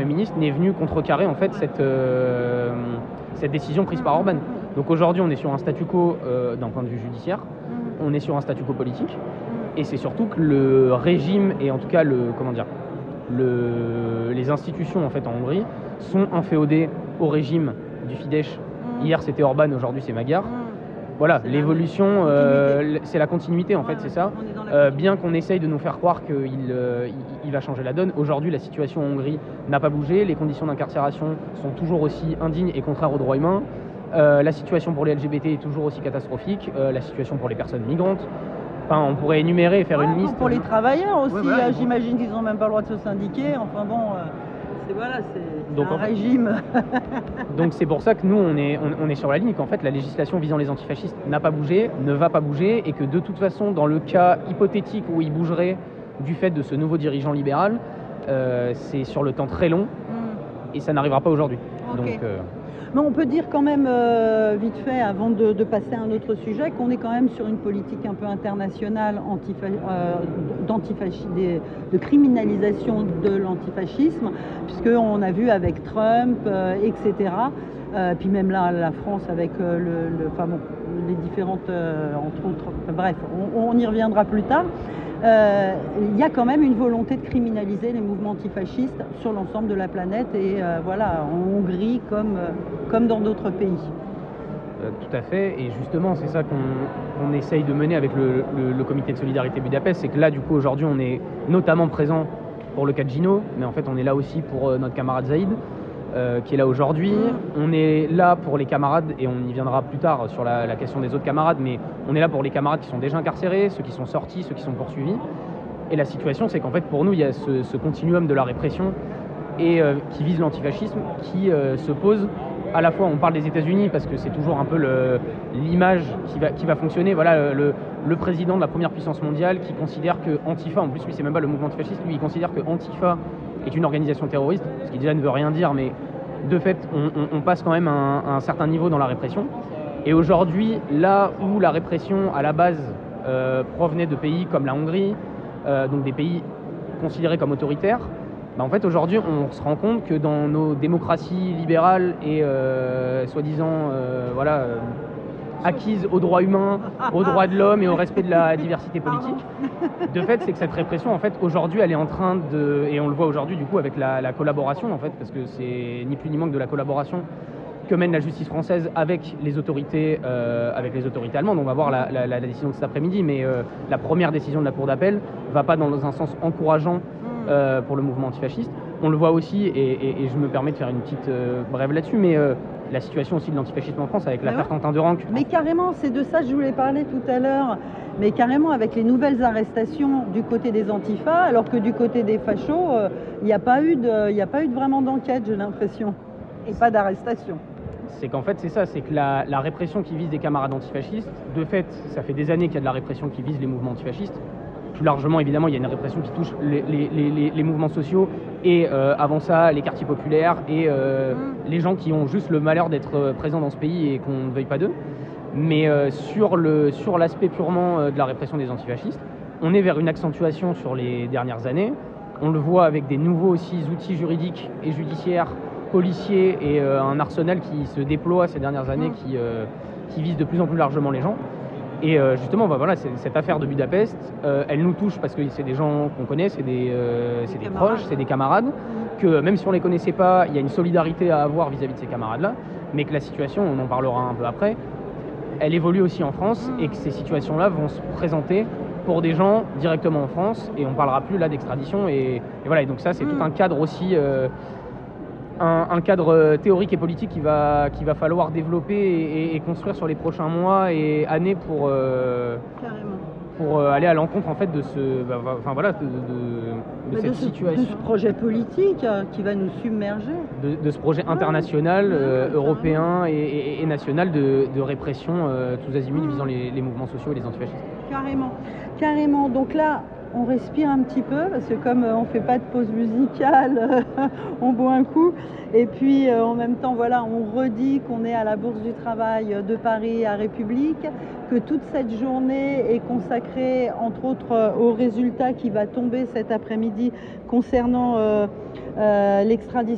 ministre n'est venu contrecarrer en fait cette décision prise par Orban. Donc aujourd'hui, on est sur un statu quo d'un point de vue judiciaire, on est sur un statu quo politique, et c'est surtout que le régime et en tout cas les institutions en fait en Hongrie sont inféodées au régime du Fidesz. Hier c'était Orban, aujourd'hui c'est Magyar. Voilà, c'est l'évolution, c'est la continuité en fait, c'est ça. Bien qu'on essaye de nous faire croire qu'il va changer la donne, aujourd'hui la situation en Hongrie n'a pas bougé, les conditions d'incarcération sont toujours aussi indignes et contraires aux droits humains, la situation pour les LGBT est toujours aussi catastrophique, la situation pour les personnes migrantes. Enfin, on pourrait énumérer et faire une liste. Pour les travailleurs aussi, voilà, j'imagine qu'ils n'ont même pas le droit de se syndiquer, enfin bon... c'est un régime. Donc c'est pour ça que nous, on est sur la ligne, qu'en fait la législation visant les antifascistes n'a pas bougé, ne va pas bouger, et que de toute façon, dans le cas hypothétique où il bougerait du fait de ce nouveau dirigeant libéral, c'est sur le temps très long, et ça n'arrivera pas aujourd'hui. Okay. Donc, mais on peut dire quand même, vite fait, avant de passer à un autre sujet, qu'on est quand même sur une politique un peu internationale de criminalisation de l'antifascisme, puisqu'on a vu avec Trump, etc. Puis même là, la France avec les différentes, entre autres, bref, on y reviendra plus tard. Il y a quand même une volonté de criminaliser les mouvements antifascistes sur l'ensemble de la planète et en Hongrie comme dans d'autres pays. Tout à fait, et justement c'est ça qu'on essaye de mener avec le comité de solidarité Budapest, c'est que là du coup aujourd'hui on est notamment présent pour le cas de Gino, mais en fait on est là aussi pour notre camarade Zaïd, qui est là aujourd'hui. On est là pour les camarades, et on y viendra plus tard sur la question des autres camarades, mais on est là pour les camarades qui sont déjà incarcérés, ceux qui sont sortis, ceux qui sont poursuivis. Et la situation, c'est qu'en fait, pour nous, il y a ce continuum de la répression et qui vise l'antifascisme, qui se pose à la fois, on parle des États-Unis parce que c'est toujours un peu l'image qui va fonctionner. Voilà, le président de la première puissance mondiale qui considère que Antifa, en plus lui c'est même pas le mouvement antifasciste, lui il considère que Antifa est une organisation terroriste, ce qui déjà ne veut rien dire, mais de fait on passe quand même un certain niveau dans la répression. Et aujourd'hui, là où la répression à la base provenait de pays comme la Hongrie, donc des pays considérés comme autoritaires, en fait aujourd'hui on se rend compte que dans nos démocraties libérales et soi-disant acquises aux droits humains, aux droits de l'homme et au respect de la diversité politique, de fait c'est que cette répression en fait aujourd'hui elle est en train et on le voit aujourd'hui du coup avec la collaboration en fait, parce que c'est ni plus ni moins que de la collaboration que mène la justice française avec les autorités allemandes. On va voir la décision de cet après-midi, mais la première décision de la Cour d'appel va pas dans un sens encourageant pour le mouvement antifasciste. On le voit aussi, et je me permets de faire une petite brève là-dessus, mais la situation aussi de l'antifascisme en France avec l'affaire Quentin Derenc. Mais carrément, c'est de ça que je voulais parler tout à l'heure, mais carrément avec les nouvelles arrestations du côté des antifas, alors que du côté des fachos, il n'y a pas eu vraiment d'enquête, j'ai l'impression, et pas d'arrestation. C'est qu'en fait c'est ça, c'est que la répression qui vise des camarades antifascistes, de fait ça fait des années qu'il y a de la répression qui vise les mouvements antifascistes. Plus largement évidemment il y a une répression qui touche les mouvements sociaux et avant ça les quartiers populaires et les gens qui ont juste le malheur d'être présents dans ce pays et qu'on ne veuille pas d'eux. Mais sur l'aspect purement de la répression des antifascistes, on est vers une accentuation sur les dernières années. On le voit avec des nouveaux aussi outils juridiques et judiciaires, policiers et un arsenal qui se déploie ces dernières années qui vise de plus en plus largement les gens. Et justement, cette affaire de Budapest, elle nous touche parce que c'est des gens qu'on connaît, c'est des proches, c'est des camarades, que même si on ne les connaissait pas, il y a une solidarité à avoir vis-à-vis de ces camarades-là, mais que la situation, on en parlera un peu après, elle évolue aussi en France et que ces situations-là vont se présenter pour des gens directement en France, et on ne parlera plus là d'extradition. Et voilà, et donc ça, c'est tout un cadre aussi... Un cadre théorique et politique qu'il va falloir développer et construire sur les prochains mois et années pour aller à l'encontre en fait de cette situation. De ce projet politique qui va nous submerger. De ce projet international, européen et national de répression tous azimuts visant les mouvements sociaux et les antifascistes. Carrément. Donc là, on respire un petit peu parce que comme on fait pas de pause musicale, on boit un coup. Et puis en même temps, on redit qu'on est à la Bourse du Travail de Paris à République, que toute cette journée est consacrée entre autres au résultat qui va tomber cet après-midi concernant l'extradition